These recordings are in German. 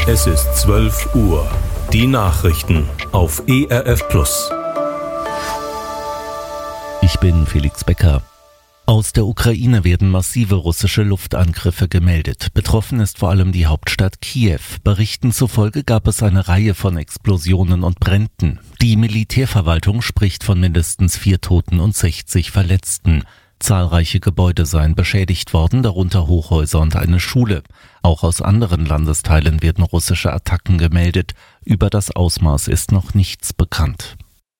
Es ist 12 Uhr. Die Nachrichten auf ERF Plus. Ich bin Felix Becker. Aus der Ukraine werden massive russische Luftangriffe gemeldet. Betroffen ist vor allem die Hauptstadt Kiew. Berichten zufolge gab es eine Reihe von Explosionen und Bränden. Die Militärverwaltung spricht von mindestens 4 Toten und 60 Verletzten. Zahlreiche Gebäude seien beschädigt worden, darunter Hochhäuser und eine Schule. Auch aus anderen Landesteilen werden russische Attacken gemeldet. Über das Ausmaß ist noch nichts bekannt.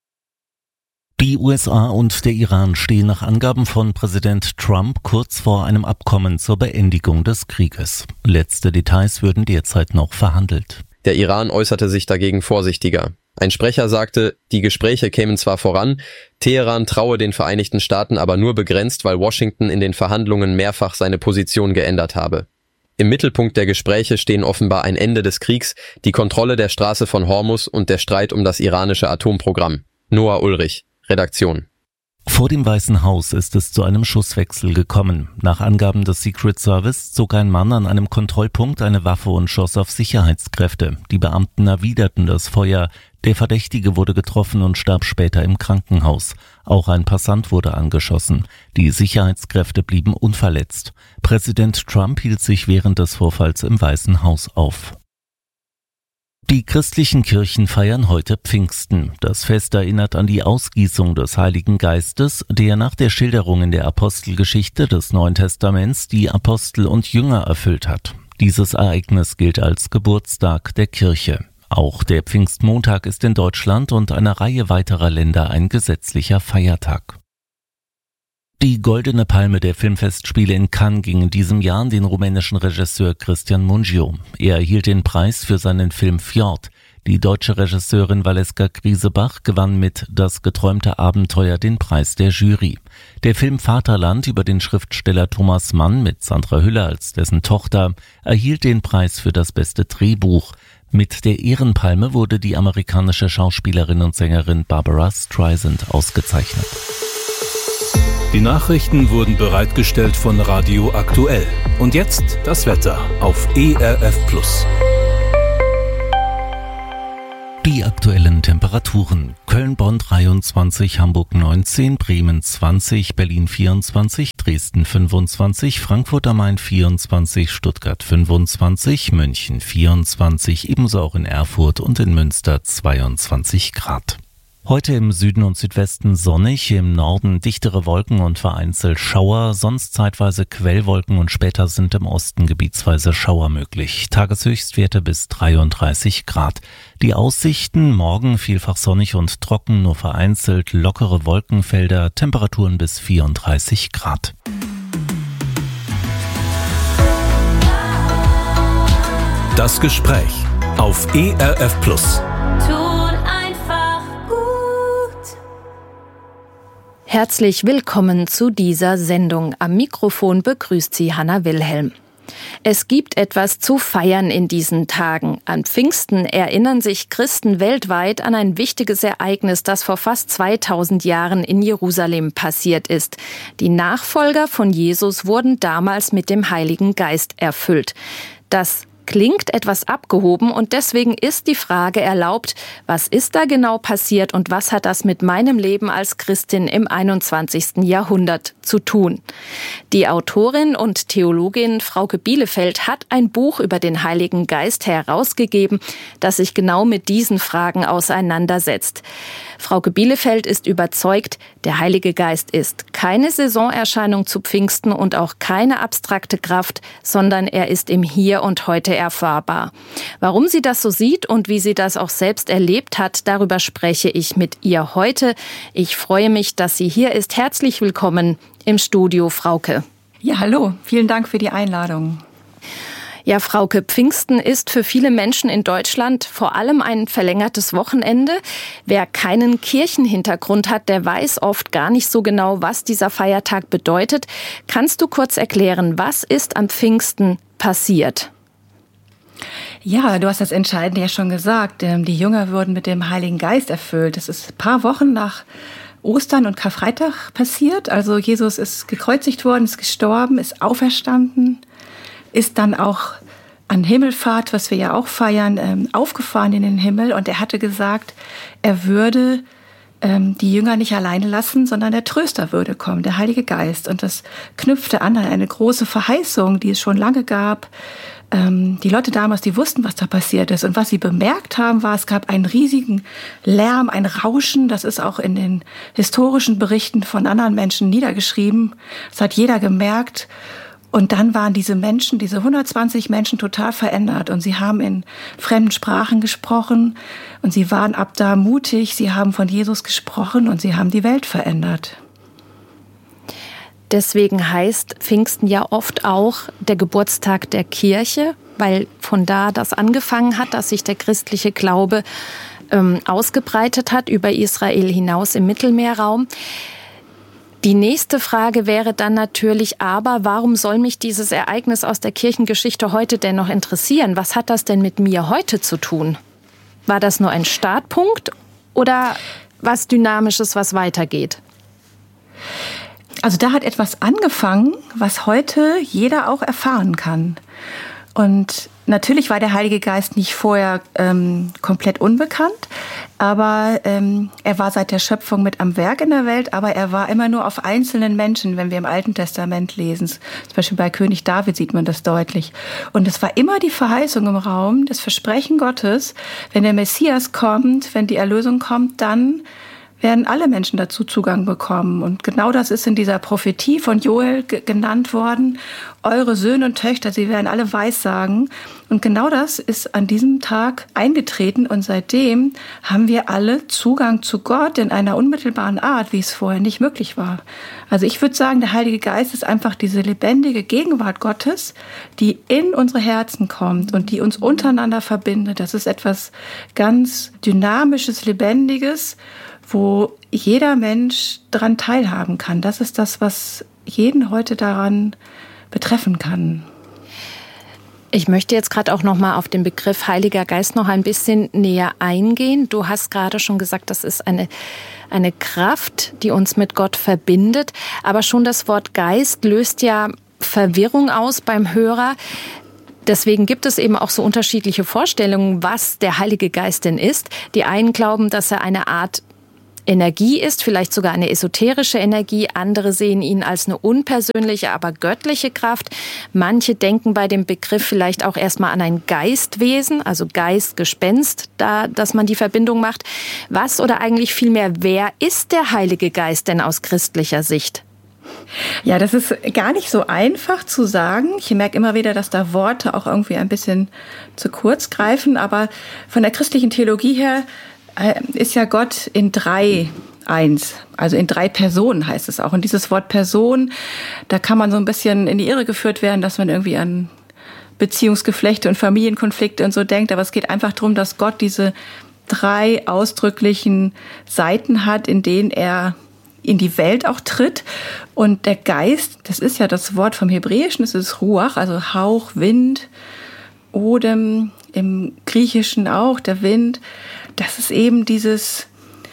Die USA und der Iran stehen nach Angaben von Präsident Trump kurz vor einem Abkommen zur Beendigung des Krieges. Letzte Details würden derzeit noch verhandelt. Der Iran äußerte sich dagegen vorsichtiger. Ein Sprecher sagte, die Gespräche kämen zwar voran, Teheran traue den Vereinigten Staaten aber nur begrenzt, weil Washington in den Verhandlungen mehrfach seine Position geändert habe. Im Mittelpunkt der Gespräche stehen offenbar ein Ende des Kriegs, die Kontrolle der Straße von Hormuz und der Streit um das iranische Atomprogramm. Noah Ulrich, Redaktion. Vor dem Weißen Haus ist es zu einem Schusswechsel gekommen. Nach Angaben des Secret Service zog ein Mann an einem Kontrollpunkt eine Waffe und schoss auf Sicherheitskräfte. Die Beamten erwiderten das Feuer. Der Verdächtige wurde getroffen und starb später im Krankenhaus. Auch ein Passant wurde angeschossen. Die Sicherheitskräfte blieben unverletzt. Präsident Trump hielt sich während des Vorfalls im Weißen Haus auf. Die christlichen Kirchen feiern heute Pfingsten. Das Fest erinnert an die Ausgießung des Heiligen Geistes, der nach der Schilderung in der Apostelgeschichte des Neuen Testaments die Apostel und Jünger erfüllt hat. Dieses Ereignis gilt als Geburtstag der Kirche. Auch der Pfingstmontag ist in Deutschland und einer Reihe weiterer Länder ein gesetzlicher Feiertag. Die Goldene Palme der Filmfestspiele in Cannes ging in diesem Jahr an den rumänischen Regisseur Cristian Mungiu. Er erhielt den Preis für seinen Film Fjord. Die deutsche Regisseurin Valeska Griesebach gewann mit Das geträumte Abenteuer den Preis der Jury. Der Film Vaterland über den Schriftsteller Thomas Mann mit Sandra Hüller als dessen Tochter erhielt den Preis für das beste Drehbuch. Mit der Ehrenpalme wurde die amerikanische Schauspielerin und Sängerin Barbara Streisand ausgezeichnet. Die Nachrichten wurden bereitgestellt von Radio Aktuell. Und jetzt das Wetter auf ERF Plus. Die aktuellen Temperaturen: Köln-Bonn 23, Hamburg 19, Bremen 20, Berlin 24, Dresden 25, Frankfurt am Main 24, Stuttgart 25, München 24, ebenso auch in Erfurt und in Münster 22 Grad. Heute im Süden und Südwesten sonnig, im Norden dichtere Wolken und vereinzelt Schauer, sonst zeitweise Quellwolken und später sind im Osten gebietsweise Schauer möglich. Tageshöchstwerte bis 33 Grad. Die Aussichten: morgen vielfach sonnig und trocken, nur vereinzelt lockere Wolkenfelder, Temperaturen bis 34 Grad. Das Gespräch auf ERF Plus. Herzlich willkommen zu dieser Sendung. Am Mikrofon begrüßt Sie Hanna Wilhelm. Es gibt etwas zu feiern in diesen Tagen. An Pfingsten erinnern sich Christen weltweit an ein wichtiges Ereignis, das vor fast 2000 Jahren in Jerusalem passiert ist. Die Nachfolger von Jesus wurden damals mit dem Heiligen Geist erfüllt. Das klingt etwas abgehoben und deswegen ist die Frage erlaubt: Was ist da genau passiert und was hat das mit meinem Leben als Christin im 21. Jahrhundert zu tun? Die Autorin und Theologin Frauke Bielefeld hat ein Buch über den Heiligen Geist herausgegeben, das sich genau mit diesen Fragen auseinandersetzt. Frauke Bielefeld ist überzeugt, der Heilige Geist ist keine Saisonerscheinung zu Pfingsten und auch keine abstrakte Kraft, sondern er ist im Hier und Heute erfahrbar. Warum sie das so sieht und wie sie das auch selbst erlebt hat, darüber spreche ich mit ihr heute. Ich freue mich, dass sie hier ist. Herzlich willkommen im Studio, Frauke. Ja, hallo. Vielen Dank für die Einladung. Ja, Frauke, Pfingsten ist für viele Menschen in Deutschland vor allem ein verlängertes Wochenende. Wer keinen Kirchenhintergrund hat, der weiß oft gar nicht so genau, was dieser Feiertag bedeutet. Kannst du kurz erklären, was ist am Pfingsten passiert? Ja, du hast das Entscheidende ja schon gesagt. Die Jünger wurden mit dem Heiligen Geist erfüllt. Das ist ein paar Wochen nach Ostern und Karfreitag passiert. Also Jesus ist gekreuzigt worden, ist gestorben, ist auferstanden, ist dann auch an Himmelfahrt, was wir ja auch feiern, aufgefahren in den Himmel. Und er hatte gesagt, er würde die Jünger nicht alleine lassen, sondern der Tröster würde kommen, der Heilige Geist. Und das knüpfte an eine große Verheißung, die es schon lange gab. Die Leute damals, die wussten, was da passiert ist. Und was sie bemerkt haben, war, es gab einen riesigen Lärm, ein Rauschen. Das ist auch in den historischen Berichten von anderen Menschen niedergeschrieben. Das hat jeder gemerkt. Und dann waren diese Menschen, diese 120 Menschen total verändert. Und sie haben in fremden Sprachen gesprochen. Und sie waren ab da mutig. Sie haben von Jesus gesprochen und sie haben die Welt verändert. Deswegen heißt Pfingsten ja oft auch der Geburtstag der Kirche, weil von da das angefangen hat, dass sich der christliche Glaube ausgebreitet hat über Israel hinaus im Mittelmeerraum. Die nächste Frage wäre dann natürlich aber, warum soll mich dieses Ereignis aus der Kirchengeschichte heute denn noch interessieren? Was hat das denn mit mir heute zu tun? War das nur ein Startpunkt oder was Dynamisches, was weitergeht? Also da hat etwas angefangen, was heute jeder auch erfahren kann. Und natürlich war der Heilige Geist nicht vorher komplett unbekannt, aber er war seit der Schöpfung mit am Werk in der Welt, aber er war immer nur auf einzelnen Menschen, wenn wir im Alten Testament lesen. Zum Beispiel bei König David sieht man das deutlich. Und es war immer die Verheißung im Raum, das Versprechen Gottes, wenn der Messias kommt, wenn die Erlösung kommt, dann werden alle Menschen dazu Zugang bekommen. Und genau das ist in dieser Prophetie von Joel genannt worden. Eure Söhne und Töchter, sie werden alle Weissagen. Und genau das ist an diesem Tag eingetreten. Und seitdem haben wir alle Zugang zu Gott in einer unmittelbaren Art, wie es vorher nicht möglich war. Also ich würde sagen, der Heilige Geist ist einfach diese lebendige Gegenwart Gottes, die in unsere Herzen kommt und die uns untereinander verbindet. Das ist etwas ganz Dynamisches, Lebendiges, wo jeder Mensch daran teilhaben kann. Das ist das, was jeden heute daran betreffen kann. Ich möchte jetzt gerade auch noch mal auf den Begriff Heiliger Geist noch ein bisschen näher eingehen. Du hast gerade schon gesagt, das ist eine Kraft, die uns mit Gott verbindet. Aber schon das Wort Geist löst ja Verwirrung aus beim Hörer. Deswegen gibt es eben auch so unterschiedliche Vorstellungen, was der Heilige Geist denn ist. Die einen glauben, dass er eine Art Energie ist, vielleicht sogar eine esoterische Energie. Andere sehen ihn als eine unpersönliche, aber göttliche Kraft. Manche denken bei dem Begriff vielleicht auch erstmal an ein Geistwesen, also Geist, Gespenst, dass man die Verbindung macht. Was oder eigentlich vielmehr, wer ist der Heilige Geist denn aus christlicher Sicht? Ja, das ist gar nicht so einfach zu sagen. Ich merke immer wieder, dass da Worte auch irgendwie ein bisschen zu kurz greifen. Aber von der christlichen Theologie her ist ja Gott in drei eins, also in drei Personen heißt es auch. Und dieses Wort Person, da kann man so ein bisschen in die Irre geführt werden, dass man irgendwie an Beziehungsgeflechte und Familienkonflikte und so denkt. Aber es geht einfach darum, dass Gott diese drei ausdrücklichen Seiten hat, in denen er in die Welt auch tritt. Und der Geist, das ist ja das Wort vom Hebräischen, das ist Ruach, also Hauch, Wind, Odem, im Griechischen auch, der Wind. Das ist eben dieses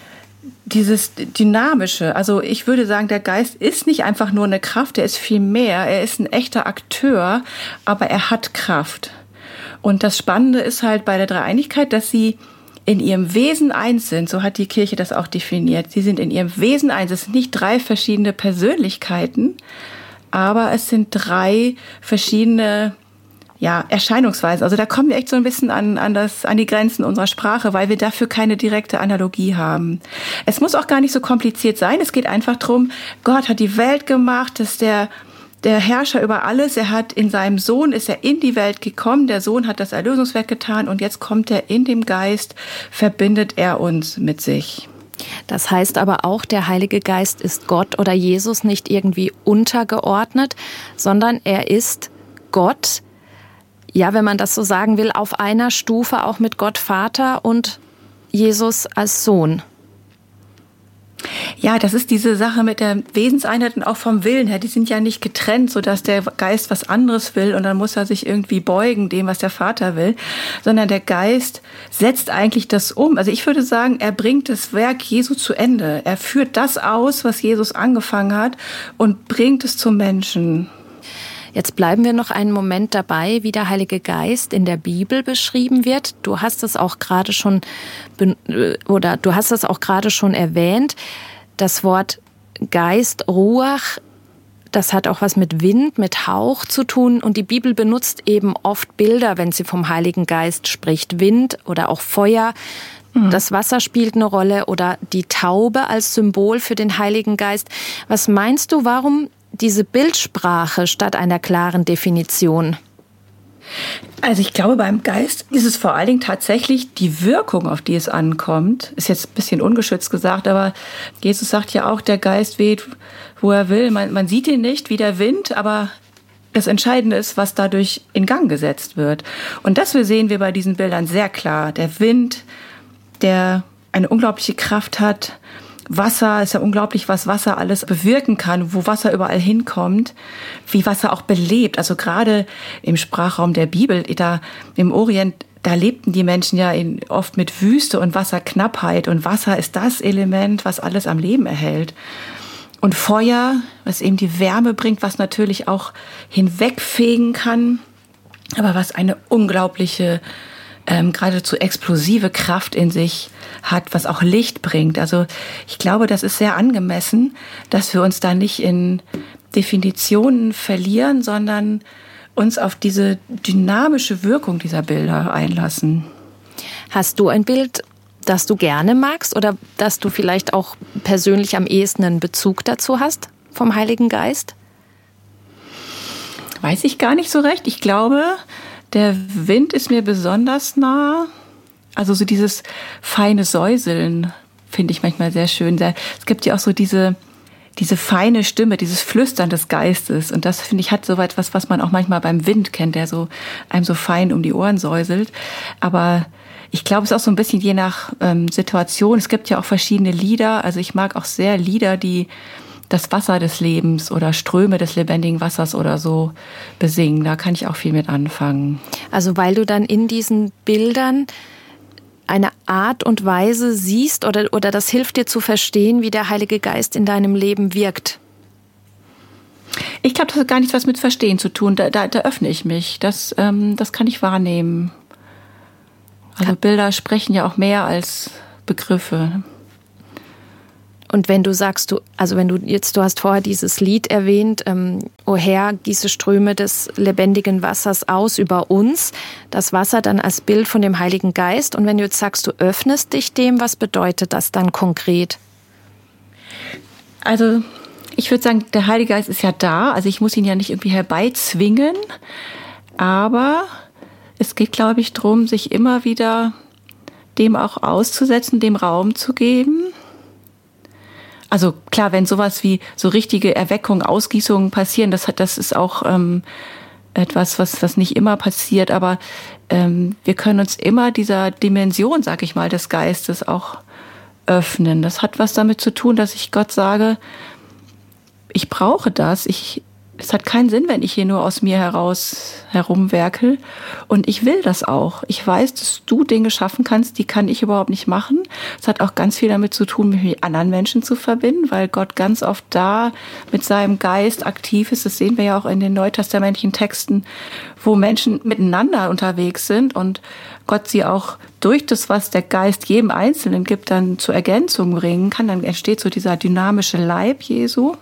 Dynamische. Also ich würde sagen, der Geist ist nicht einfach nur eine Kraft, er ist viel mehr. Er ist ein echter Akteur, aber er hat Kraft. Und das Spannende ist halt bei der Dreieinigkeit, dass sie in ihrem Wesen eins sind. So hat die Kirche das auch definiert. Sie sind in ihrem Wesen eins. Es sind nicht drei verschiedene Persönlichkeiten, aber es sind drei verschiedene Erscheinungsweise. Also da kommen wir echt so ein bisschen an die Grenzen unserer Sprache, weil wir dafür keine direkte Analogie haben. Es muss auch gar nicht so kompliziert sein. Es geht einfach drum, Gott hat die Welt gemacht, das ist der Herrscher über alles. Er hat in seinem Sohn, ist er in die Welt gekommen. Der Sohn hat das Erlösungswerk getan und jetzt kommt er in dem Geist, verbindet er uns mit sich. Das heißt aber auch, der Heilige Geist ist Gott oder Jesus nicht irgendwie untergeordnet, sondern er ist Gott, ja, wenn man das so sagen will, auf einer Stufe auch mit Gott Vater und Jesus als Sohn. Ja, das ist diese Sache mit der Wesenseinheit und auch vom Willen her. Die sind ja nicht getrennt, sodass der Geist was anderes will und dann muss er sich irgendwie beugen dem, was der Vater will, sondern der Geist setzt eigentlich das um. Also ich würde sagen, er bringt das Werk Jesu zu Ende. Er führt das aus, was Jesus angefangen hat und bringt es zum Menschen. Jetzt bleiben wir noch einen Moment dabei, wie der Heilige Geist in der Bibel beschrieben wird. Du hast es auch gerade schon erwähnt. Das Wort Geist, Ruach, das hat auch was mit Wind, mit Hauch zu tun. Und die Bibel benutzt eben oft Bilder, wenn sie vom Heiligen Geist spricht. Wind oder auch Feuer. Das Wasser spielt eine Rolle oder die Taube als Symbol für den Heiligen Geist. Was meinst du, warum diese Bildsprache statt einer klaren Definition? Also ich glaube, beim Geist ist es vor allen Dingen tatsächlich die Wirkung, auf die es ankommt. Ist jetzt ein bisschen ungeschützt gesagt, aber Jesus sagt ja auch, der Geist weht, wo er will. Man sieht ihn nicht wie der Wind, aber das Entscheidende ist, was dadurch in Gang gesetzt wird. Und das sehen wir bei diesen Bildern sehr klar. Der Wind, der eine unglaubliche Kraft hat. Wasser, ist ja unglaublich, was Wasser alles bewirken kann, wo Wasser überall hinkommt, wie Wasser auch belebt. Also gerade im Sprachraum der Bibel, da im Orient, da lebten die Menschen ja oft mit Wüste und Wasserknappheit. Und Wasser ist das Element, was alles am Leben erhält. Und Feuer, was eben die Wärme bringt, was natürlich auch hinwegfegen kann, aber was eine unglaubliche geradezu explosive Kraft in sich hat, was auch Licht bringt. Also ich glaube, das ist sehr angemessen, dass wir uns da nicht in Definitionen verlieren, sondern uns auf diese dynamische Wirkung dieser Bilder einlassen. Hast du ein Bild, das du gerne magst oder das du vielleicht auch persönlich am ehesten einen Bezug dazu hast vom Heiligen Geist? Weiß ich gar nicht so recht. Ich glaube, der Wind ist mir besonders nah. Also so dieses feine Säuseln finde ich manchmal sehr schön. Es gibt ja auch so diese feine Stimme, dieses Flüstern des Geistes. Und das, finde ich, hat so etwas, was man auch manchmal beim Wind kennt, der so einem so fein um die Ohren säuselt. Aber ich glaube, es ist auch so ein bisschen je nach Situation. Es gibt ja auch verschiedene Lieder. Also ich mag auch sehr Lieder, die das Wasser des Lebens oder Ströme des lebendigen Wassers oder so besingen. Da kann ich auch viel mit anfangen. Also weil du dann in diesen Bildern eine Art und Weise siehst oder das hilft dir zu verstehen, wie der Heilige Geist in deinem Leben wirkt? Ich glaube, das hat gar nichts was mit Verstehen zu tun. Da öffne ich mich. Das kann ich wahrnehmen. Also Bilder sprechen ja auch mehr als Begriffe. Und wenn du sagst, du hast vorher dieses Lied erwähnt, O Herr, gieße Ströme des lebendigen Wassers aus über uns, das Wasser dann als Bild von dem Heiligen Geist. Und wenn du jetzt sagst, du öffnest dich dem, was bedeutet das dann konkret? Also ich würde sagen, der Heilige Geist ist ja da, also ich muss ihn ja nicht irgendwie herbeizwingen, aber es geht, glaube ich, darum, sich immer wieder dem auch auszusetzen, dem Raum zu geben. Also klar, wenn sowas wie so richtige Erweckungen, Ausgießungen passieren, das ist auch etwas, was nicht immer passiert, aber wir können uns immer dieser Dimension, sag ich mal, des Geistes auch öffnen. Das hat was damit zu tun, dass ich Gott sage, ich brauche das, es hat keinen Sinn, wenn ich hier nur aus mir heraus herumwerkel. Und ich will das auch. Ich weiß, dass du Dinge schaffen kannst, die kann ich überhaupt nicht machen. Es hat auch ganz viel damit zu tun, mich mit anderen Menschen zu verbinden, weil Gott ganz oft da mit seinem Geist aktiv ist. Das sehen wir ja auch in den neutestamentlichen Texten, wo Menschen miteinander unterwegs sind und Gott sie auch durch das, was der Geist jedem Einzelnen gibt, dann zur Ergänzung bringen kann. Dann entsteht so dieser dynamische Leib Jesu.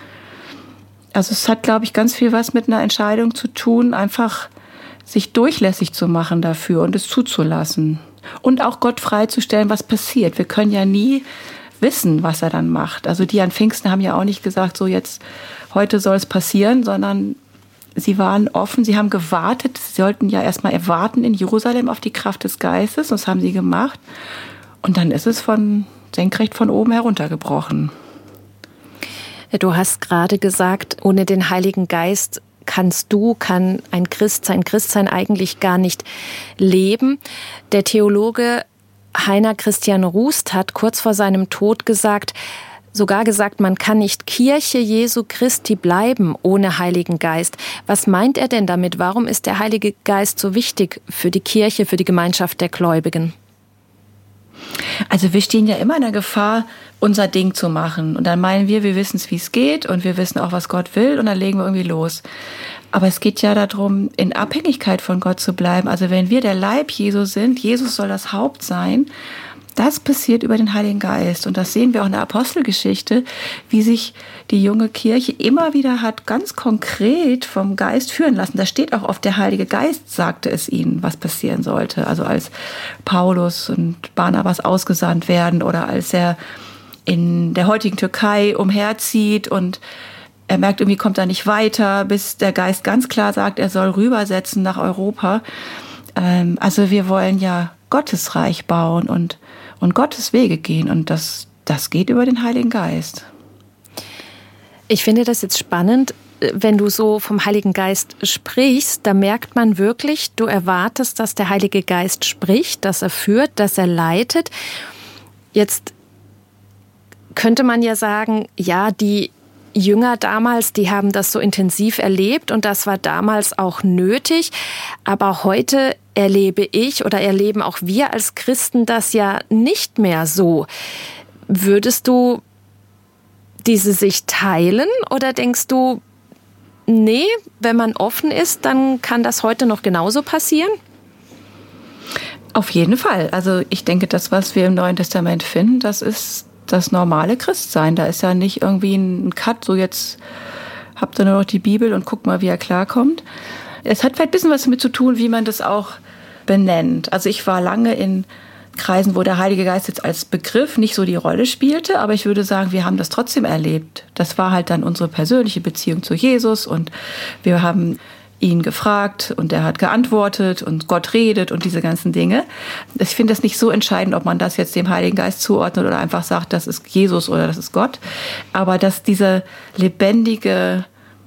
Also es hat, glaube ich, ganz viel was mit einer Entscheidung zu tun, einfach sich durchlässig zu machen dafür und es zuzulassen. Und auch Gott freizustellen, was passiert. Wir können ja nie wissen, was er dann macht. Also die an Pfingsten haben ja auch nicht gesagt, so jetzt, heute soll es passieren, sondern sie waren offen, sie haben gewartet. Sie sollten ja erstmal erwarten in Jerusalem auf die Kraft des Geistes. Das haben sie gemacht. Und dann ist es senkrecht von oben heruntergebrochen. Du hast gerade gesagt, ohne den Heiligen Geist kann ein Christsein eigentlich gar nicht leben. Der Theologe Heiner Christian Rust hat kurz vor seinem Tod sogar gesagt, man kann nicht Kirche Jesu Christi bleiben ohne Heiligen Geist. Was meint er denn damit? Warum ist der Heilige Geist so wichtig für die Kirche, für die Gemeinschaft der Gläubigen? Also wir stehen ja immer in der Gefahr, unser Ding zu machen. Und dann meinen wir wissen es, wie es geht und wir wissen auch, was Gott will und dann legen wir irgendwie los. Aber es geht ja darum, in Abhängigkeit von Gott zu bleiben. Also wenn wir der Leib Jesu sind, Jesus soll das Haupt sein, das passiert über den Heiligen Geist. Und das sehen wir auch in der Apostelgeschichte, wie sich die junge Kirche immer wieder hat ganz konkret vom Geist führen lassen. Da steht auch oft, der Heilige Geist sagte es ihnen, was passieren sollte. Also als Paulus und Barnabas ausgesandt werden oder als er in der heutigen Türkei umherzieht und er merkt, irgendwie kommt er nicht weiter, bis der Geist ganz klar sagt, er soll rübersetzen nach Europa. Also wir wollen ja Gottes Reich bauen und Gottes Wege gehen. Und das geht über den Heiligen Geist. Ich finde das jetzt spannend, wenn du so vom Heiligen Geist sprichst, da merkt man wirklich, du erwartest, dass der Heilige Geist spricht, dass er führt, dass er leitet. Jetzt könnte man ja sagen, ja, die Jünger damals, die haben das so intensiv erlebt und das war damals auch nötig. Aber heute erlebe ich oder erleben auch wir als Christen das ja nicht mehr so. Würdest du diese Sicht teilen oder denkst du, nee, wenn man offen ist, dann kann das heute noch genauso passieren? Auf jeden Fall. Also ich denke, das, was wir im Neuen Testament finden, das ist das normale Christsein. Da ist ja nicht irgendwie ein Cut, so jetzt habt ihr nur noch die Bibel und guckt mal, wie er klarkommt. Es hat vielleicht ein bisschen was damit zu tun, wie man das auch benennt. Also ich war lange in Kreisen, wo der Heilige Geist jetzt als Begriff nicht so die Rolle spielte, aber ich würde sagen, wir haben das trotzdem erlebt. Das war halt dann unsere persönliche Beziehung zu Jesus und wir haben ihn gefragt und er hat geantwortet und Gott redet und diese ganzen Dinge. Ich finde das nicht so entscheidend, ob man das jetzt dem Heiligen Geist zuordnet oder einfach sagt, das ist Jesus oder das ist Gott. Aber dass dieser lebendige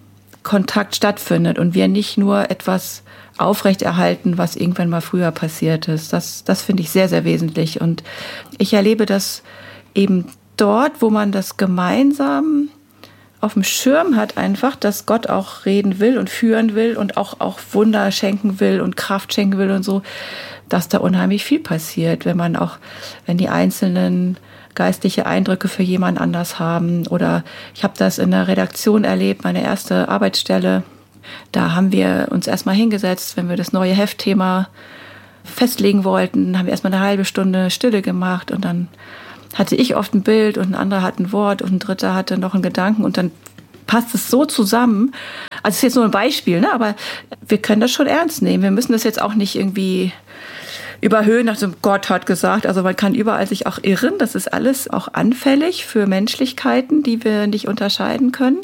Kontakt stattfindet und wir nicht nur etwas aufrechterhalten, was irgendwann mal früher passiert ist. Das finde ich sehr, sehr wesentlich. Und ich erlebe das eben dort, wo man das gemeinsam auf dem Schirm hat einfach, dass Gott auch reden will und führen will und auch Wunder schenken will und Kraft schenken will und so, dass da unheimlich viel passiert, wenn die einzelnen geistliche Eindrücke für jemand anders haben. Oder ich habe das in der Redaktion erlebt, meine erste Arbeitsstelle. Da haben wir uns erstmal hingesetzt, wenn wir das neue Heftthema festlegen wollten, haben wir erstmal eine halbe Stunde Stille gemacht und dann hatte ich oft ein Bild und ein anderer hat ein Wort und ein dritter hatte noch einen Gedanken und dann passt es so zusammen. Also es ist jetzt nur ein Beispiel, ne? Aber wir können das schon ernst nehmen. Wir müssen das jetzt auch nicht irgendwie überhöhen, nach dem Gott hat gesagt. Also man kann überall sich auch irren. Das ist alles auch anfällig für Menschlichkeiten, die wir nicht unterscheiden können.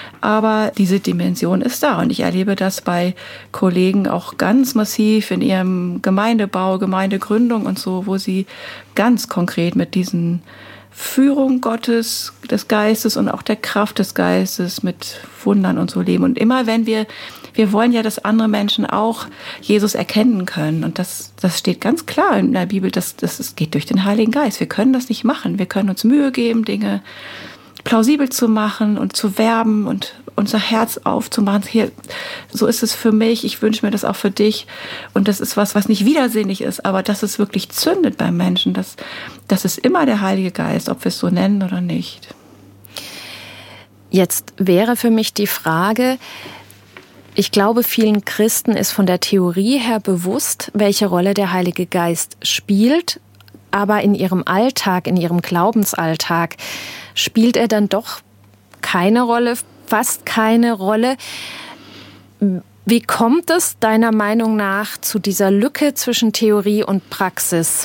Aber diese Dimension ist da. Und ich erlebe das bei Kollegen auch ganz massiv in ihrem Gemeindebau, Gemeindegründung und so, wo sie ganz konkret mit diesen Führung Gottes, des Geistes und auch der Kraft des Geistes mit Wundern und so leben. Und immer wenn wir wollen ja, dass andere Menschen auch Jesus erkennen können. Und das steht ganz klar in der Bibel, das geht durch den Heiligen Geist. Wir können das nicht machen. Wir können uns Mühe geben, Dinge plausibel zu machen und zu werben und unser Herz aufzumachen. Hier, so ist es für mich, ich wünsche mir das auch für dich. Und das ist was nicht widersinnig ist, aber dass es wirklich zündet beim Menschen. Das ist immer der Heilige Geist, ob wir es so nennen oder nicht. Jetzt wäre für mich die Frage, ich glaube, vielen Christen ist von der Theorie her bewusst, welche Rolle der Heilige Geist spielt, aber in ihrem Alltag, in ihrem Glaubensalltag, spielt er dann doch keine Rolle, fast keine Rolle. Wie kommt es deiner Meinung nach zu dieser Lücke zwischen Theorie und Praxis?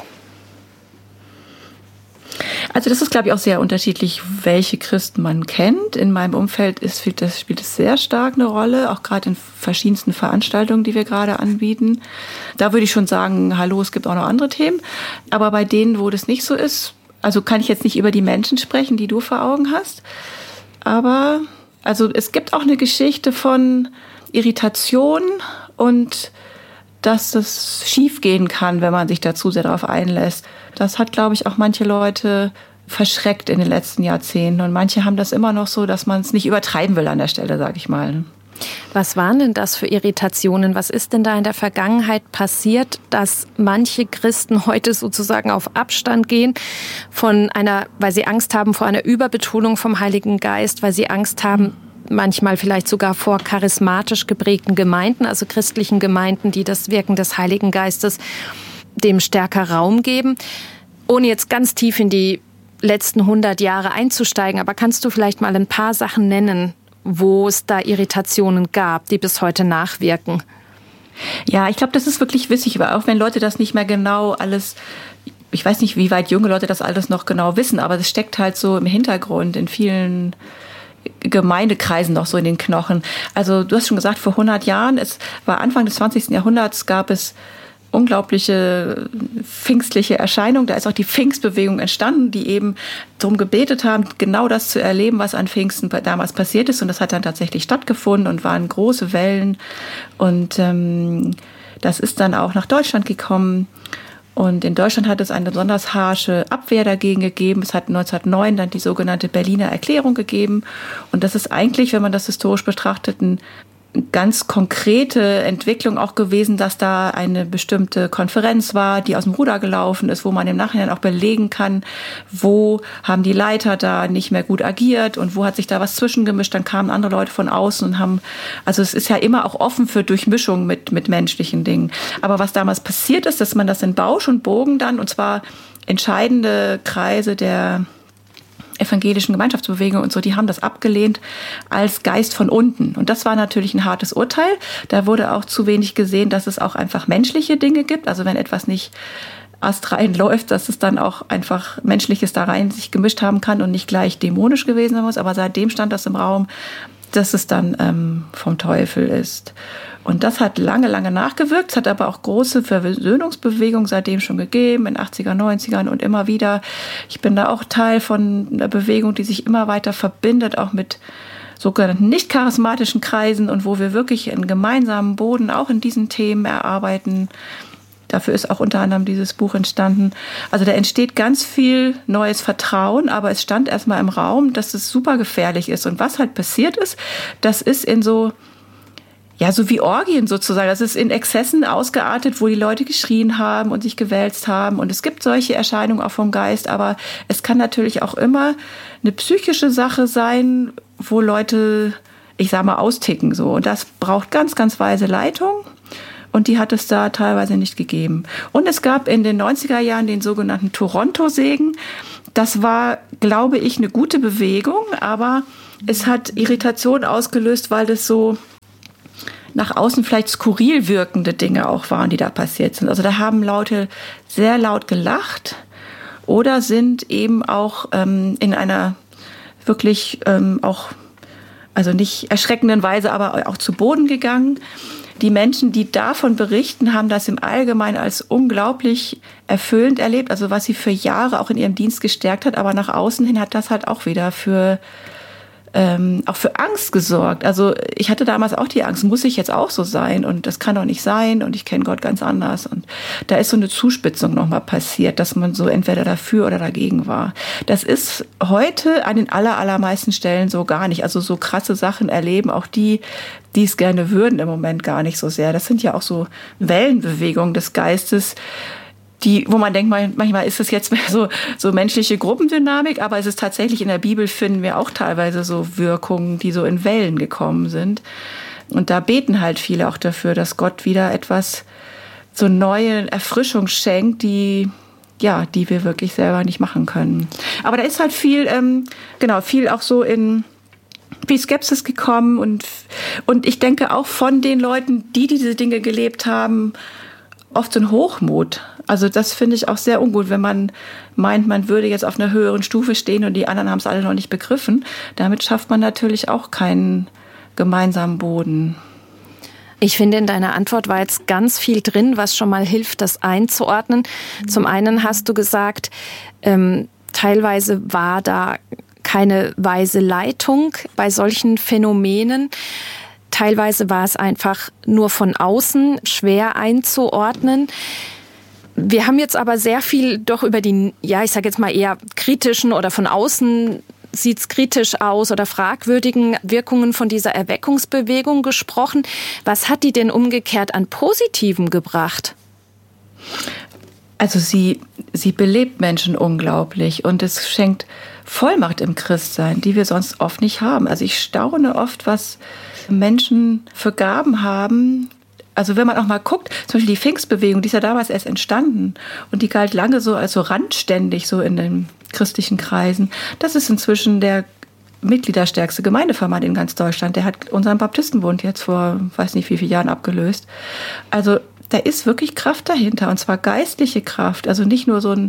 Also das ist, glaube ich, auch sehr unterschiedlich, welche Christen man kennt. In meinem Umfeld spielt es sehr stark eine Rolle, auch gerade in verschiedensten Veranstaltungen, die wir gerade anbieten. Da würde ich schon sagen, hallo, es gibt auch noch andere Themen. Aber bei denen, wo das nicht so ist, also kann ich jetzt nicht über die Menschen sprechen, die du vor Augen hast. Aber also es gibt auch eine Geschichte von Irritation und dass es schief gehen kann, wenn man sich da zu sehr darauf einlässt. Das hat, glaube ich, auch manche Leute verschreckt in den letzten Jahrzehnten. Und manche haben das immer noch so, dass man es nicht übertreiben will an der Stelle, sage ich mal. Was waren denn das für Irritationen? Was ist denn da in der Vergangenheit passiert, dass manche Christen heute sozusagen auf Abstand gehen weil sie Angst haben vor einer Überbetonung vom Heiligen Geist, weil sie Angst haben, manchmal vielleicht sogar vor charismatisch geprägten Gemeinden, also christlichen Gemeinden, die das Wirken des Heiligen Geistes dem stärker Raum geben. Ohne jetzt ganz tief in die letzten 100 Jahre einzusteigen, aber kannst du vielleicht mal ein paar Sachen nennen, wo es da Irritationen gab, die bis heute nachwirken? Ja, ich glaube, das ist wirklich wichtig, aber auch wenn Leute das nicht mehr genau alles, ich weiß nicht, wie weit junge Leute das alles noch genau wissen, aber das steckt halt so im Hintergrund in vielen Gemeindekreisen noch so in den Knochen. Also du hast schon gesagt, vor 100 Jahren, es war Anfang des 20. Jahrhunderts, gab es unglaubliche pfingstliche Erscheinungen. Da ist auch die Pfingstbewegung entstanden, die eben darum gebetet haben, genau das zu erleben, was an Pfingsten damals passiert ist. Und das hat dann tatsächlich stattgefunden und waren große Wellen. Und das ist dann auch nach Deutschland gekommen. Und in Deutschland hat es eine besonders harsche Abwehr dagegen gegeben. Es hat 1909 dann die sogenannte Berliner Erklärung gegeben. Und das ist eigentlich, wenn man das historisch betrachtet, eine ganz konkrete Entwicklung auch gewesen, dass da eine bestimmte Konferenz war, die aus dem Ruder gelaufen ist, wo man im Nachhinein auch belegen kann, wo haben die Leiter da nicht mehr gut agiert und wo hat sich da was zwischengemischt. Dann kamen andere Leute von außen und haben, also es ist ja immer auch offen für Durchmischung mit menschlichen Dingen. Aber was damals passiert ist, dass man das in Bausch und Bogen dann, und zwar entscheidende Kreise der evangelischen Gemeinschaftsbewegung und so, die haben das abgelehnt als Geist von unten. Und das war natürlich ein hartes Urteil. Da wurde auch zu wenig gesehen, dass es auch einfach menschliche Dinge gibt. Also wenn etwas nicht astrein läuft, dass es dann auch einfach Menschliches da rein sich gemischt haben kann und nicht gleich dämonisch gewesen sein muss. Aber seitdem stand das im Raum, dass es dann vom Teufel ist. Und das hat lange, lange nachgewirkt. Es hat aber auch große Versöhnungsbewegungen seitdem schon gegeben, in 80er, 90ern und immer wieder. Ich bin da auch Teil von einer Bewegung, die sich immer weiter verbindet, auch mit sogenannten nicht charismatischen Kreisen und wo wir wirklich einen gemeinsamen Boden auch in diesen Themen erarbeiten. Dafür ist auch unter anderem dieses Buch entstanden. Also da entsteht ganz viel neues Vertrauen, aber es stand erstmal im Raum, dass es super gefährlich ist. Und was halt passiert ist, das ist in so wie Orgien sozusagen. Das ist in Exzessen ausgeartet, wo die Leute geschrien haben und sich gewälzt haben. Und es gibt solche Erscheinungen auch vom Geist, aber es kann natürlich auch immer eine psychische Sache sein, wo Leute, ich sag mal, austicken so. Und das braucht ganz, ganz weise Leitung. Und die hat es da teilweise nicht gegeben. Und es gab in den 90er Jahren den sogenannten Toronto-Segen. Das war, glaube ich, eine gute Bewegung, aber es hat Irritation ausgelöst, weil das so nach außen vielleicht skurril wirkende Dinge auch waren, die da passiert sind. Also da haben Leute sehr laut gelacht oder sind eben auch in einer wirklich auch, also nicht erschreckenden Weise, aber auch zu Boden gegangen. Die Menschen, die davon berichten, haben das im Allgemeinen als unglaublich erfüllend erlebt, also was sie für Jahre auch in ihrem Dienst gestärkt hat, aber nach außen hin hat das halt auch wieder für Angst gesorgt. Also ich hatte damals auch die Angst, muss ich jetzt auch so sein? Und das kann doch nicht sein und ich kenne Gott ganz anders. Und da ist so eine Zuspitzung nochmal passiert, dass man so entweder dafür oder dagegen war. Das ist heute an den allermeisten Stellen so gar nicht. Also so krasse Sachen erleben auch die es gerne würden, im Moment gar nicht so sehr. Das sind ja auch so Wellenbewegungen des Geistes, wo man denkt, manchmal ist es jetzt mehr so menschliche Gruppendynamik, aber es ist tatsächlich, in der Bibel finden wir auch teilweise so Wirkungen, die so in Wellen gekommen sind. Und da beten halt viele auch dafür, dass Gott wieder etwas, so neue Erfrischung schenkt, die wir wirklich selber nicht machen können. Aber da ist halt viel auch so in wie Skepsis gekommen und ich denke auch von den Leuten, die diese Dinge gelebt haben, oft so ein Hochmut. Also das finde ich auch sehr ungut, wenn man meint, man würde jetzt auf einer höheren Stufe stehen und die anderen haben es alle noch nicht begriffen. Damit schafft man natürlich auch keinen gemeinsamen Boden. Ich finde, in deiner Antwort war jetzt ganz viel drin, was schon mal hilft, das einzuordnen. Zum einen hast du gesagt, teilweise war da keine weise Leitung bei solchen Phänomenen. Teilweise war es einfach nur von außen schwer einzuordnen. Wir haben jetzt aber sehr viel doch über die, ich sage jetzt mal eher kritischen oder von außen sieht es kritisch aus oder fragwürdigen Wirkungen von dieser Erweckungsbewegung gesprochen. Was hat die denn umgekehrt an Positivem gebracht? Also sie belebt Menschen unglaublich und es schenkt Vollmacht im Christsein, die wir sonst oft nicht haben. Also ich staune oft, was Menschen für Gaben haben. Also wenn man auch mal guckt, zum Beispiel die Pfingstbewegung, die ist ja damals erst entstanden und die galt lange so als so randständig so in den christlichen Kreisen. Das ist inzwischen der mitgliederstärkste Gemeindeverband in ganz Deutschland. Der hat unseren Baptistenbund jetzt vor, weiß nicht wie vielen Jahren abgelöst. Also da ist wirklich Kraft dahinter und zwar geistliche Kraft. Also nicht nur so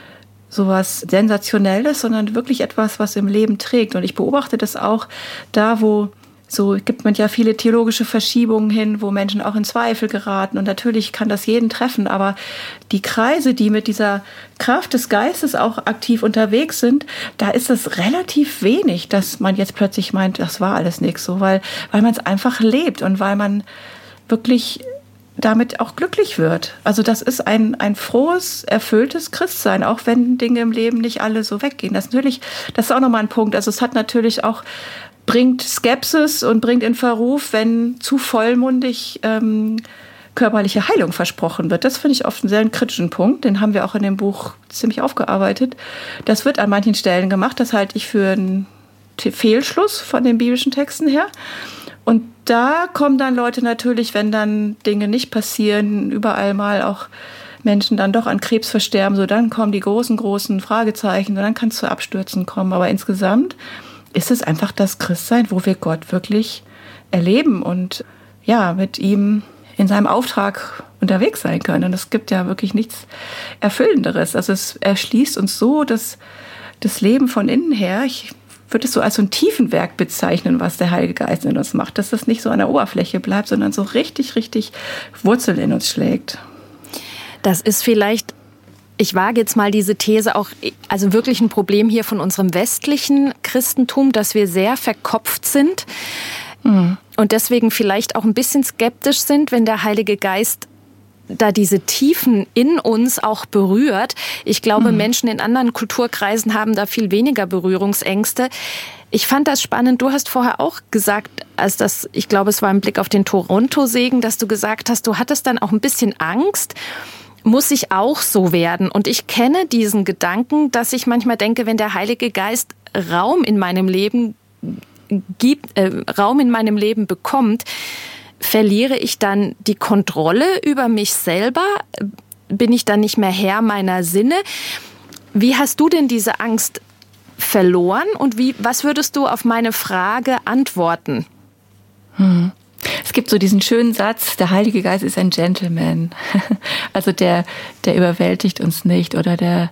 was Sensationelles, sondern wirklich etwas, was im Leben trägt. Und ich beobachte das auch da, wo so gibt man ja viele theologische Verschiebungen hin, wo Menschen auch in Zweifel geraten. Und natürlich kann das jeden treffen. Aber die Kreise, die mit dieser Kraft des Geistes auch aktiv unterwegs sind, da ist es relativ wenig, dass man jetzt plötzlich meint, das war alles nichts. So, weil man es einfach lebt und weil man wirklich damit auch glücklich wird. Also das ist ein frohes, erfülltes Christsein, auch wenn Dinge im Leben nicht alle so weggehen. Das ist auch nochmal ein Punkt. Also es hat natürlich auch bringt Skepsis und bringt in Verruf, wenn zu vollmundig körperliche Heilung versprochen wird. Das finde ich oft einen sehr kritischen Punkt. Den haben wir auch in dem Buch ziemlich aufgearbeitet. Das wird an manchen Stellen gemacht. Das halte ich für einen Fehlschluss von den biblischen Texten her. Und da kommen dann Leute natürlich, wenn dann Dinge nicht passieren, überall mal auch Menschen dann doch an Krebs versterben, so dann kommen die großen Fragezeichen und dann kann es zu Abstürzen kommen. Aber insgesamt ist es einfach das Christsein, wo wir Gott wirklich erleben und ja, mit ihm in seinem Auftrag unterwegs sein können. Und es gibt ja wirklich nichts Erfüllenderes. Also es erschließt uns so das Leben von innen her. Ich würde es so als so ein Tiefenwerk bezeichnen, was der Heilige Geist in uns macht. Dass das nicht so an der Oberfläche bleibt, sondern so richtig Wurzeln in uns schlägt. Das ist vielleicht, ich wage jetzt mal diese These auch, also wirklich ein Problem hier von unserem westlichen Christentum, dass wir sehr verkopft sind und deswegen vielleicht auch ein bisschen skeptisch sind, wenn der Heilige Geist da diese Tiefen in uns auch berührt. Ich glaube, Menschen in anderen Kulturkreisen haben da viel weniger Berührungsängste. Ich fand das spannend. Du hast vorher auch gesagt, ich glaube, es war im Blick auf den Toronto-Segen, dass du gesagt hast, du hattest dann auch ein bisschen Angst. Muss ich auch so werden? Und ich kenne diesen Gedanken, dass ich manchmal denke, wenn der Heilige Geist Raum in meinem Leben bekommt, verliere ich dann die Kontrolle über mich selber? Bin ich dann nicht mehr Herr meiner Sinne? Wie hast du denn diese Angst verloren und was würdest du auf meine Frage antworten? Es gibt so diesen schönen Satz, der Heilige Geist ist ein Gentleman. Also der überwältigt uns nicht oder der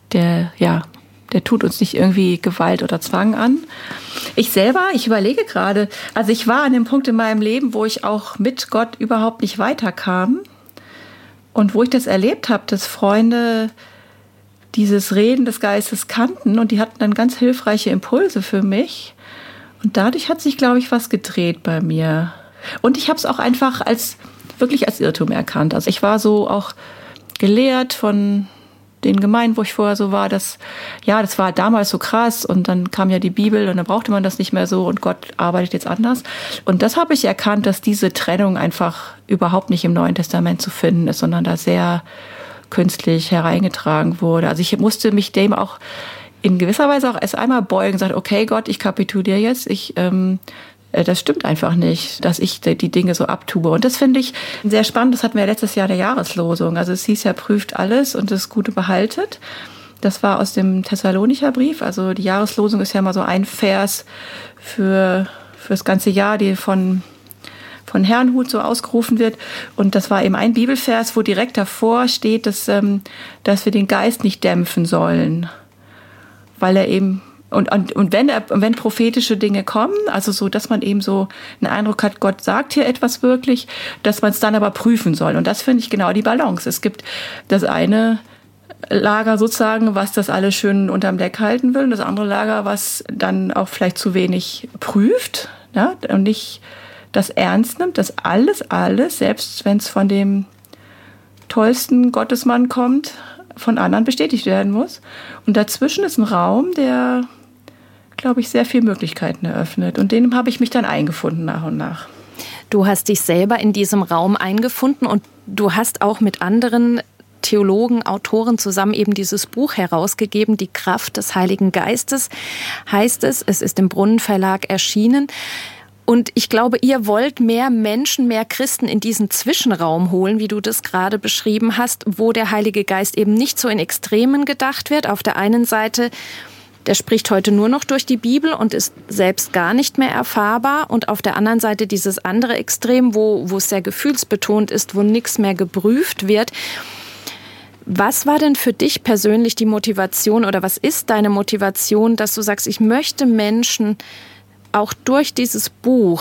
tut uns nicht irgendwie Gewalt oder Zwang an. Ich überlege gerade, also ich war an dem Punkt in meinem Leben, wo ich auch mit Gott überhaupt nicht weiterkam und wo ich das erlebt habe, dass Freunde dieses Reden des Geistes kannten und die hatten dann ganz hilfreiche Impulse für mich und dadurch hat sich, glaube ich, was gedreht bei mir. Und ich habe es auch einfach wirklich als Irrtum erkannt. Also ich war so auch gelehrt von den Gemeinden, wo ich vorher so war, das war damals so krass und dann kam ja die Bibel und dann brauchte man das nicht mehr so und Gott arbeitet jetzt anders. Und das habe ich erkannt, dass diese Trennung einfach überhaupt nicht im Neuen Testament zu finden ist, sondern da sehr künstlich hereingetragen wurde. Also ich musste mich dem auch in gewisser Weise auch erst einmal beugen und sagen, okay Gott, ich kapituliere jetzt, das stimmt einfach nicht, dass ich die Dinge so abtue. Und das finde ich sehr spannend. Das hatten wir ja letztes Jahr in der Jahreslosung. Also es hieß ja, prüft alles und das Gute behaltet. Das war aus dem Thessalonicher Brief. Also die Jahreslosung ist ja mal so ein Vers für das ganze Jahr, die von Herrnhut so ausgerufen wird. Und das war eben ein Bibelvers, wo direkt davor steht, dass wir den Geist nicht dämpfen sollen. Weil er eben Und wenn prophetische Dinge kommen, also so, dass man eben so einen Eindruck hat, Gott sagt hier etwas wirklich, dass man es dann aber prüfen soll. Und das finde ich genau die Balance. Es gibt das eine Lager sozusagen, was das alles schön unterm Deck halten will, und das andere Lager, was dann auch vielleicht zu wenig prüft, ja, und nicht das ernst nimmt, dass alles, selbst wenn es von dem tollsten Gottesmann kommt, von anderen bestätigt werden muss. Und dazwischen ist ein Raum, der, glaube ich, sehr viele Möglichkeiten eröffnet. Und dem habe ich mich dann eingefunden nach und nach. Du hast dich selber in diesem Raum eingefunden und du hast auch mit anderen Theologen, Autoren zusammen eben dieses Buch herausgegeben, Die Kraft des Heiligen Geistes heißt es. Es ist im Brunnen Verlag erschienen. Und ich glaube, ihr wollt mehr Menschen, mehr Christen in diesen Zwischenraum holen, wie du das gerade beschrieben hast, wo der Heilige Geist eben nicht so in Extremen gedacht wird. Auf der einen Seite, der spricht heute nur noch durch die Bibel und ist selbst gar nicht mehr erfahrbar. Und auf der anderen Seite dieses andere Extrem, wo es sehr gefühlsbetont ist, wo nichts mehr geprüft wird. Was war denn für dich persönlich die Motivation oder was ist deine Motivation, dass du sagst, ich möchte Menschen auch durch dieses Buch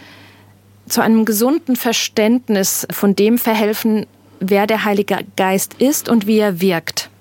zu einem gesunden Verständnis von dem verhelfen, wer der Heilige Geist ist und wie er wirkt?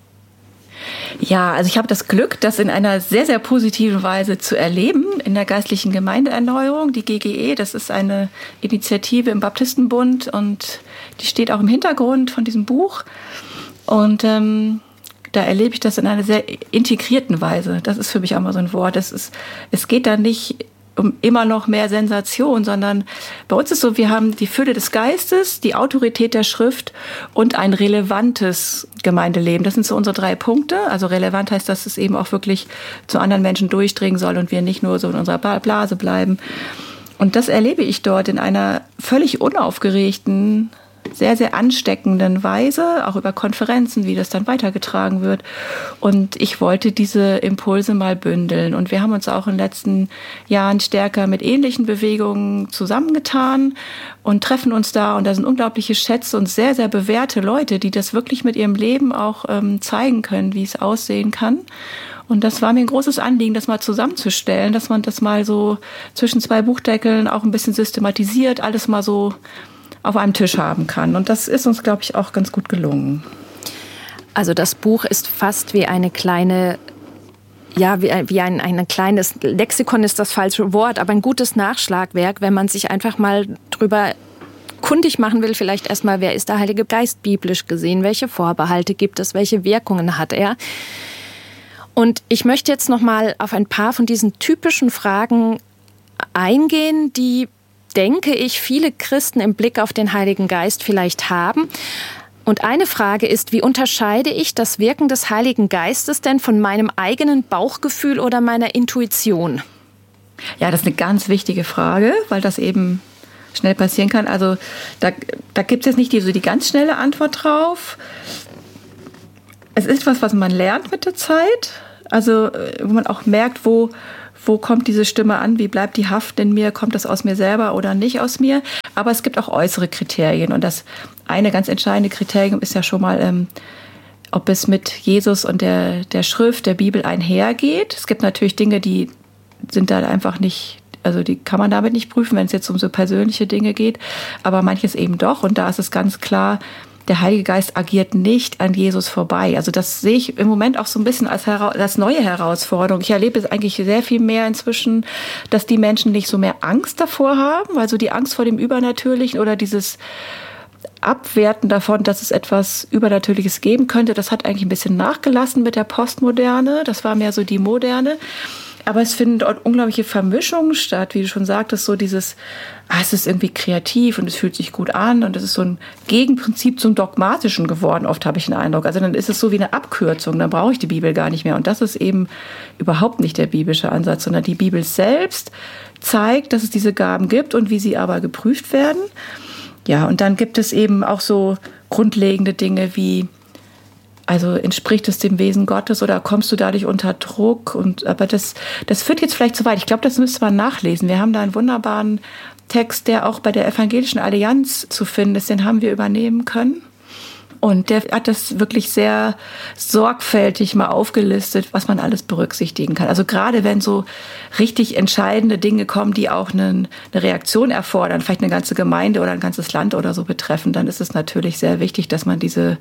Ja, also ich habe das Glück, das in einer sehr, sehr positiven Weise zu erleben in der geistlichen Gemeindeerneuerung. Die GGE, das ist eine Initiative im Baptistenbund und die steht auch im Hintergrund von diesem Buch. Und da erlebe ich das in einer sehr integrierten Weise. Das ist für mich auch mal so ein Wort. Es geht da nicht um immer noch mehr Sensation, sondern bei uns ist so, wir haben die Fülle des Geistes, die Autorität der Schrift und ein relevantes Gemeindeleben. Das sind so unsere 3 Punkte. Also relevant heißt, dass es eben auch wirklich zu anderen Menschen durchdringen soll und wir nicht nur so in unserer Blase bleiben. Und das erlebe ich dort in einer völlig unaufgeregten, sehr, sehr ansteckenden Weise, auch über Konferenzen, wie das dann weitergetragen wird. Und ich wollte diese Impulse mal bündeln. Und wir haben uns auch in den letzten Jahren stärker mit ähnlichen Bewegungen zusammengetan und treffen uns da. Und da sind unglaubliche Schätze und sehr, sehr bewährte Leute, die das wirklich mit ihrem Leben auch zeigen können, wie es aussehen kann. Und das war mir ein großes Anliegen, das mal zusammenzustellen, dass man das mal so zwischen 2 Buchdeckeln auch ein bisschen systematisiert, alles mal so auf einem Tisch haben kann. Und das ist uns, glaube ich, auch ganz gut gelungen. Also das Buch ist fast wie eine kleine, wie ein kleines Lexikon ist das falsche Wort, aber ein gutes Nachschlagwerk, wenn man sich einfach mal drüber kundig machen will, vielleicht erstmal, wer ist der Heilige Geist biblisch gesehen, welche Vorbehalte gibt es, welche Wirkungen hat er. Und ich möchte jetzt noch mal auf ein paar von diesen typischen Fragen eingehen, die, denke ich, viele Christen im Blick auf den Heiligen Geist vielleicht haben. Und eine Frage ist, wie unterscheide ich das Wirken des Heiligen Geistes denn von meinem eigenen Bauchgefühl oder meiner Intuition? Ja, das ist eine ganz wichtige Frage, weil das eben schnell passieren kann. Also da gibt es jetzt nicht die ganz schnelle Antwort drauf. Es ist was man lernt mit der Zeit. Also wo man auch merkt, wo kommt diese Stimme an, wie bleibt die Haft in mir, kommt das aus mir selber oder nicht aus mir. Aber es gibt auch äußere Kriterien. Und das eine ganz entscheidende Kriterium ist ja schon mal, ob es mit Jesus und der Schrift, der Bibel einhergeht. Es gibt natürlich Dinge, die sind da einfach nicht, also die kann man damit nicht prüfen, wenn es jetzt um so persönliche Dinge geht. Aber manches eben doch. Und da ist es ganz klar, der Heilige Geist agiert nicht an Jesus vorbei. Also das sehe ich im Moment auch so ein bisschen als neue Herausforderung. Ich erlebe es eigentlich sehr viel mehr inzwischen, dass die Menschen nicht so mehr Angst davor haben, also die Angst vor dem Übernatürlichen oder dieses Abwerten davon, dass es etwas Übernatürliches geben könnte. Das hat eigentlich ein bisschen nachgelassen mit der Postmoderne. Das war mehr so die Moderne. Aber es finden dort unglaubliche Vermischungen statt, wie du schon sagtest, so dieses, es ist irgendwie kreativ und es fühlt sich gut an und es ist so ein Gegenprinzip zum Dogmatischen geworden, oft habe ich den Eindruck. Also dann ist es so wie eine Abkürzung, dann brauche ich die Bibel gar nicht mehr. Und das ist eben überhaupt nicht der biblische Ansatz, sondern die Bibel selbst zeigt, dass es diese Gaben gibt und wie sie aber geprüft werden. Ja, und dann gibt es eben auch so grundlegende Dinge wie, also entspricht es dem Wesen Gottes oder kommst du dadurch unter Druck? Aber das führt jetzt vielleicht zu weit. Ich glaube, das müsste man nachlesen. Wir haben da einen wunderbaren Text, der auch bei der Evangelischen Allianz zu finden ist. Den haben wir übernehmen können. Und der hat das wirklich sehr sorgfältig mal aufgelistet, was man alles berücksichtigen kann. Also gerade wenn so richtig entscheidende Dinge kommen, die auch eine Reaktion erfordern, vielleicht eine ganze Gemeinde oder ein ganzes Land oder so betreffen, dann ist es natürlich sehr wichtig, dass man diese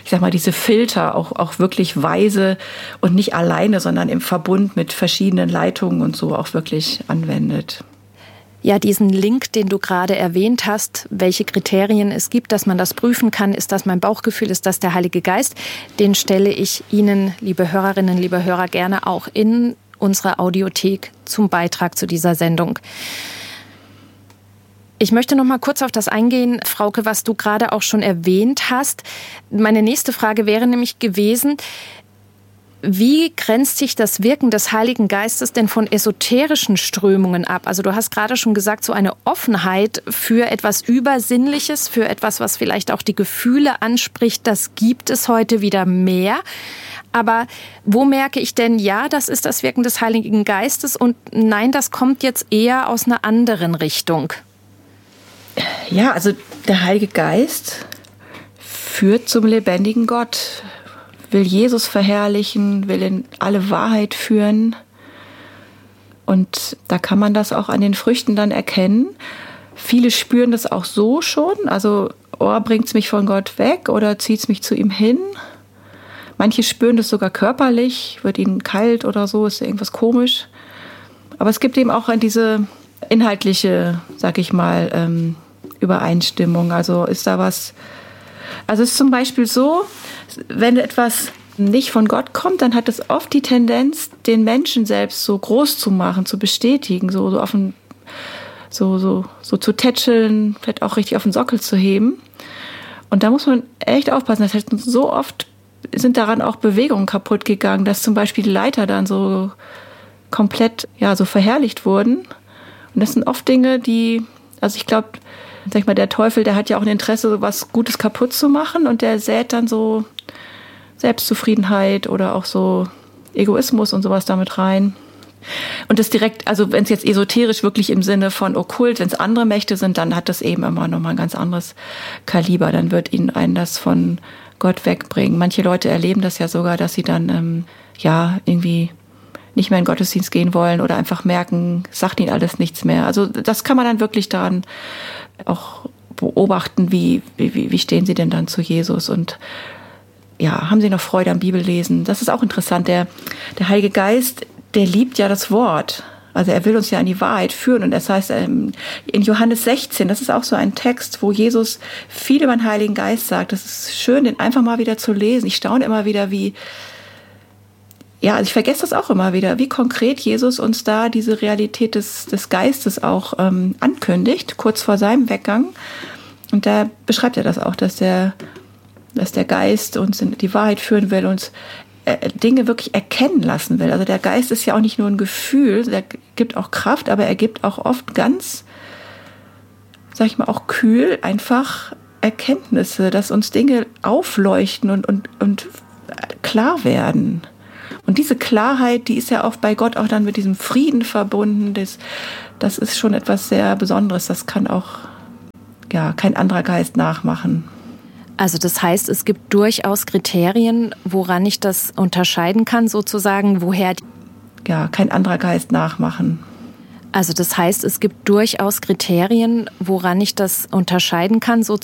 Filter auch wirklich weise und nicht alleine, sondern im Verbund mit verschiedenen Leitungen und so auch wirklich anwendet. Ja, diesen Link, den du gerade erwähnt hast, welche Kriterien es gibt, dass man das prüfen kann, ist das mein Bauchgefühl, ist das der Heilige Geist, den stelle ich Ihnen, liebe Hörerinnen, liebe Hörer, gerne auch in unserer Audiothek zum Beitrag zu dieser Sendung. Ich möchte noch mal kurz auf das eingehen, Frauke, was du gerade auch schon erwähnt hast. Meine nächste Frage wäre nämlich gewesen, wie grenzt sich das Wirken des Heiligen Geistes denn von esoterischen Strömungen ab? Also du hast gerade schon gesagt, so eine Offenheit für etwas Übersinnliches, für etwas, was vielleicht auch die Gefühle anspricht, das gibt es heute wieder mehr. Aber wo merke ich denn, ja, das ist das Wirken des Heiligen Geistes und nein, das kommt jetzt eher aus einer anderen Richtung? Ja, also der Heilige Geist führt zum lebendigen Gott, will Jesus verherrlichen, will in alle Wahrheit führen. Und da kann man das auch an den Früchten dann erkennen. Viele spüren das auch so schon, also bringt es mich von Gott weg oder zieht es mich zu ihm hin. Manche spüren das sogar körperlich, wird ihnen kalt oder so, ist irgendwas komisch. Aber es gibt eben auch diese inhaltliche, sag ich mal, Übereinstimmung. Also ist da was, also es ist zum Beispiel so, wenn etwas nicht von Gott kommt, dann hat es oft die Tendenz, den Menschen selbst so groß zu machen, zu bestätigen, so zu tätscheln, vielleicht auch richtig auf den Sockel zu heben. Und da muss man echt aufpassen. Das heißt, so oft sind daran auch Bewegungen kaputt gegangen, dass zum Beispiel die Leiter dann so komplett, so verherrlicht wurden. Und das sind oft Dinge, die, also ich glaube, sag ich mal, der Teufel, der hat ja auch ein Interesse, so was Gutes kaputt zu machen und der sät dann so Selbstzufriedenheit oder auch so Egoismus und sowas damit rein. Und das direkt, also wenn es jetzt esoterisch wirklich im Sinne von okkult, wenn es andere Mächte sind, dann hat das eben immer nochmal ein ganz anderes Kaliber. Dann wird ihnen einen das von Gott wegbringen. Manche Leute erleben das ja sogar, dass sie dann irgendwie nicht mehr in den Gottesdienst gehen wollen oder einfach merken, sagt ihnen alles nichts mehr. Also das kann man dann wirklich daran auch beobachten, wie stehen sie denn dann zu Jesus und haben sie noch Freude am Bibellesen. Das ist auch interessant. Der Heilige Geist, der liebt ja das Wort. Also er will uns ja in die Wahrheit führen. Und das heißt, in Johannes 16, das ist auch so ein Text, wo Jesus viel über den Heiligen Geist sagt. Das ist schön, den einfach mal wieder zu lesen. Ich staune immer wieder, also ich vergesse das auch immer wieder, wie konkret Jesus uns da diese Realität des Geistes auch ankündigt, kurz vor seinem Weggang. Und da beschreibt er das auch, dass der Geist uns in die Wahrheit führen will, uns Dinge wirklich erkennen lassen will. Also der Geist ist ja auch nicht nur ein Gefühl, der gibt auch Kraft, aber er gibt auch oft ganz, sag ich mal, auch kühl einfach Erkenntnisse, dass uns Dinge aufleuchten und klar werden. Und diese Klarheit, die ist ja oft bei Gott auch dann mit diesem Frieden verbunden. Das ist schon etwas sehr Besonderes. Das kann auch kein anderer Geist nachmachen. Also das heißt, es gibt durchaus Kriterien, woran ich das unterscheiden kann, sozusagen, woher... kein anderer Geist nachmachen. Also das heißt, es gibt durchaus Kriterien, woran ich das unterscheiden kann, sozusagen.